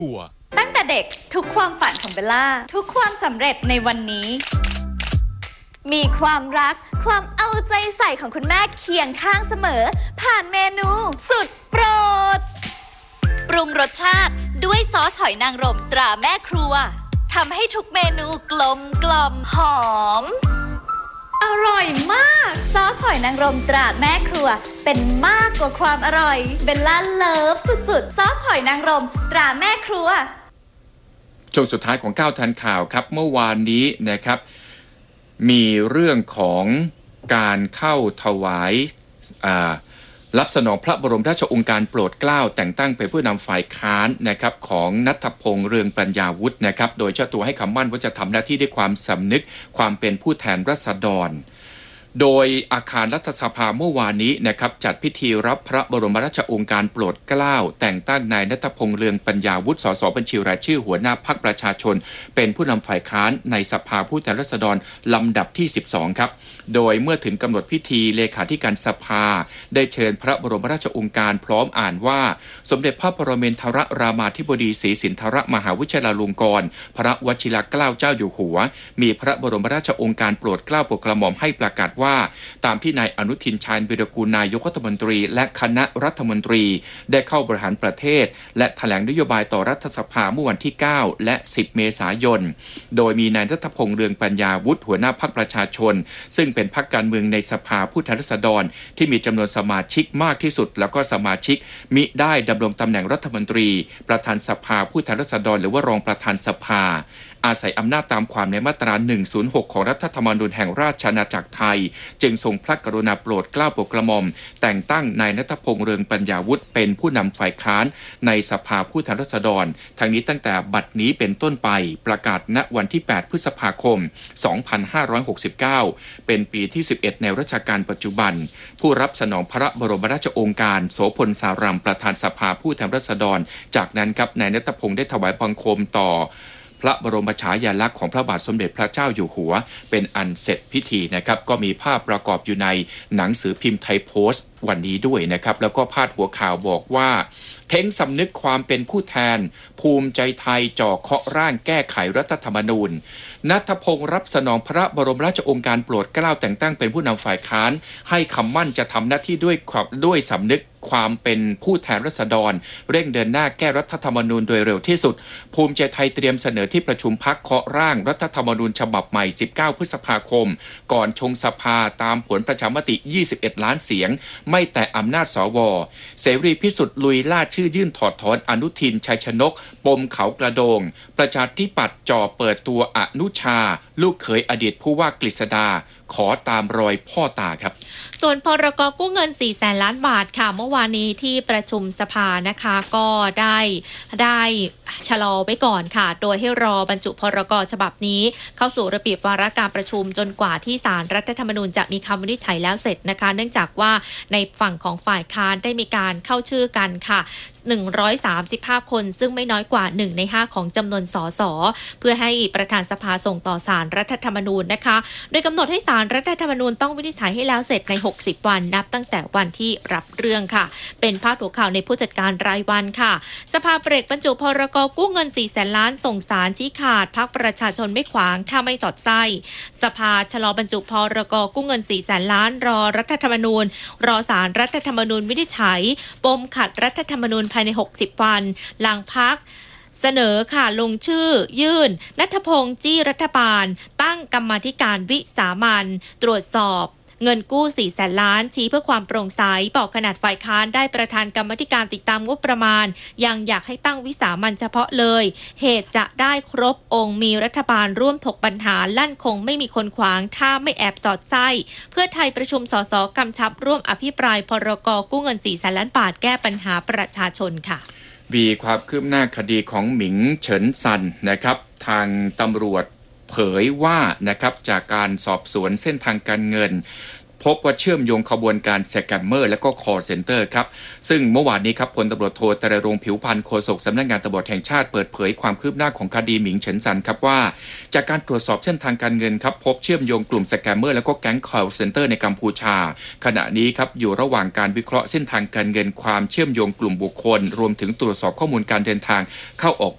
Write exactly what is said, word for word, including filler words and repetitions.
หัวตั้งแต่เด็กทุกความฝันของเบลล่าทุกความสำเร็จในวันนี้มีความรักความเอาใจใส่ของคุณแม่เคียงข้างเสมอผ่านเมนูสุดโปรดปรุงรสชาติด้วยซอสหอยนางรมตราแม่ครัวทำให้ทุกเมนูกลมกล่อมหอมอร่อยมากซอสหอยนางรมตราแม่ครัวเป็นมากกว่าความอร่อยเบลล่าเลิฟสุดๆซอสหอยนางรมตราแม่ครัวช่วงสุดท้ายของก้าวทันข่าวครับเมื่อวานนี้นะครับมีเรื่องของการเข้าถวายรับสนองพระบรมราชโองการโปรดเกล้าแต่งตั้งเป็นผู้นำฝ่ายค้านนะครับของณัฐพงษ์เรืองปัญญาวุฒินะครับโดยเจ้าตัวให้คำมั่นว่าจะทำหน้าที่ด้วยความสำนึกความเป็นผู้แทนราษฎรโดยอาคารรัฐสภาเมื่อวานนี้นะครับจัดพิธีรับพระบรมราชโองการโปรดเกล้าแต่งตั้งนายณัฐพงษ์เรืองปัญญาวุฒิสสบัญชีรายชื่อหัวหน้าพรรคประชาชนเป็นผู้นำฝ่ายค้านในสภาผู้แทนราษฎรลำดับที่สิบสองครับโดยเมื่อถึงกำหนดพิธีเลขาธิการสภาได้เชิญพระบรมราชโองการพร้อมอ่านว่าสมเด็จพระปรมินทรรามาธิบดีศรีสินธรมหาวิทยาลงกรณ์พระวชิรเกล้าเจ้าอยู่หัวมีพระบรมราชโองการโปรดเกล้าโปรดกระหม่อมให้ประกาศว่าตามที่นายอนุทินชาญวิรากูลนายกรัฐมนตรีและคณะรัฐมนตรีได้เข้าบริหารประเทศและแถลงนโยบายต่อรัฐสภาเมื่อวันที่เก้าและสิบเมษายนโดยมีนายณัฐพงษ์เรืองปัญญาวุฒิหัวหน้าพรรคประชาชนซึ่งเป็นพรรคการเมืองในสภาผู้แทนราษฎรที่มีจำนวนสมาชิกมากที่สุดแล้วก็สมาชิกมิได้ดำรงตำแหน่งรัฐมนตรีประธานสภาผู้แทนราษฎรหรือว่ารองประธานสภาอาศัยอำนาจตามความในมาตราหนึ่งศูนย์หกของรัฐธรรมนูญแห่งราชอาณาจักรไทยจึงทรงพระกรุณาโปรดเกล้าโปรดกระหม่อมแต่งตั้งนายณัฐพงษ์เรืองปัญญาวุฒิเป็นผู้นำฝ่ายค้านในสภาผู้แทนราษฎรทั้งนี้ตั้งแต่บัดนี้เป็นต้นไปประกาศณวันที่แปดพฤษภาคมสองพันห้าร้อยหกสิบเก้าเป็นปีที่สิบเอ็ดในรัชกาลปัจจุบันผู้รับสนองพระบรมราชโองการโสพลสารัมประธานสภาผู้แทนราษฎรจากนั้นครับนายณัฐพงษ์ได้ถวายบังคมต่อพระบรมฉายาลักษณ์ของพระบาทสมเด็จพระเจ้าอยู่หัวเป็นอันเสร็จพิธีนะครับก็มีภาพประกอบอยู่ในหนังสือพิมพ์ไทยโพสต์วันนี้ด้วยนะครับแล้วก็พาดหัวข่าวบอกว่าเท้งสำนึกความเป็นผู้แทนภูมิใจไทยจ่อเคาะร่างแก้ไขรัฐธรรมนูญณัฐพงษ์รับสนองพระบรมราชโองการโปรดเกล้าแต่งตั้งเป็นผู้นำฝ่ายค้านให้คำมั่นจะทำหน้าที่ด้วยความด้วยสำนึกความเป็นผู้แทนราษฎรเร่งเดินหน้าแก้รัฐธรรมนูญโดยเร็วที่สุดภูมิใจไทยเตรียมเสนอที่ประชุมพรรคเคาะร่างรัฐธรรมนูญฉบับใหม่สิบเก้าพฤษภาคมก่อนชงสภาตามผลประชามติยี่สิบเอ็ดล้านเสียงไม่แตะอำนาจสวเสรีพิสุทธิ์ลุยล่าชื่อยื่นถอดถอนอนุทินชัยชนกปมเขากระโดงประชาธิปัตย์จ่อเปิดตัวอนุชาลูกเขยอดีตผู้ว่ากฤษดาขอตามรอยพ่อตาครับส่วนพรก.กู้เงินสี่แสนล้านบาทค่ะเมื่อวานนี้ที่ประชุมสภานะคะก็ได้ได้ชะลอไว้ก่อนค่ะโดยให้รอบรรจุพรก.ฉบับนี้เข้าสู่ระเบียบวาระการประชุมจนกว่าที่ศาลรัฐธรรมนูญจะมีคำวินิจฉัยแล้วเสร็จนะคะเนื่องจากว่าในฝั่งของฝ่ายค้านได้มีการเข้าชื่อกันค่ะหนึ่งร้อยสามสิบห้าคนซึ่งไม่น้อยกว่าหนึ่งในห้าของจำนวนสสเพื่อให้ประธานสภาส่งต่อศาลรัฐธรรมนูญนะคะโดยกำหนดให้ศาลรัฐธรรมนูญต้องวินิจฉัยให้แล้วเสร็จในหกสิบวันนับตั้งแต่วันที่รับเรื่องค่ะเป็นพาดหัวข่าวในผู้จัดการรายวันค่ะสภาเบรกบรรจุพรก.กู้เงินสี่แสนล้านส่งศาลชี้ขาดพรรคประชาชนไม่ขวางถ้าไม่สอดไส้สภาชะลอบรรจุพรก.กู้เงินสี่แสนล้านรอรัฐธรรมนูญรอศาลรัฐธรรมนูญวินิจฉัยปมขัดรัฐธรรมนูญภายในหกสิบวันหลังพรรคเสนอค่ะลงชื่อยื่นณัฐพงษ์จี้รัฐบาลตั้งกรรมาธิการวิสามัญตรวจสอบเงินกู้สี่แสนล้านชี้เพื่อความโปร่งใสบอกขนาดฝ่ายค้านได้ประธานกรรมาธิการติดตามงบประมาณยังอยากให้ตั้งวิสามัญเฉพาะเลยเหตุจะได้ครบองค์มีรัฐบาลร่วมถกปัญหาลั่นคงไม่มีคนขวางถ้าไม่แอบสอดไส้เพื่อไทยประชุมสสกำชับร่วมอภิปรายพรก.กู้เงินสี่แสนล้านบาทแก้ปัญหาประชาชนค่ะมีความคืบหน้าคดีของหมิงเฉินซันนะครับทางตำรวจเผยว่านะครับจากการสอบสวนเส้นทางการเงิน พบว่าเชื่อมโยงขบวนการสแกมเมอร์และก็คอลเซ็นเตอร์ครับซึ่งเมื่อวานนี้ครับพลตำรวจโทไตรรงค์ผิวพรรณโฆษกสำนักงานตำรวจแห่งชาติเปิดเผยความคืบหน้าของคดีหมิงเฉินซันครับว่าจากการตรวจสอบเส้นทางการเงินครับพบเชื่อมโยงกลุ่มสแกมเมอร์และก็แก๊งคอลเซ็นเตอร์ในกัมพูชาขณะนี้ครับอยู่ระหว่างการวิเคราะห์เส้นทางการเงินความเชื่อมโยงกลุ่มบุคคลรวมถึงตรวจสอบข้อมูลการเดินทางเข้าออก